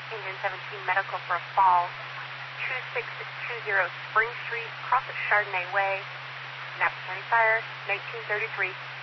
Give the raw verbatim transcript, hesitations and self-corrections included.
Engine seventeen medical for a fall. two six two zero Spring Street, cross at Chardonnay Way. Napa County Fire, nineteen thirty-three.